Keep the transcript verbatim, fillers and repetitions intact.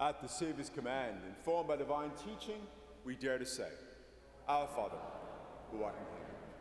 At the Savior's command, informed by divine teaching, we dare to say, Our Father, who art in heaven,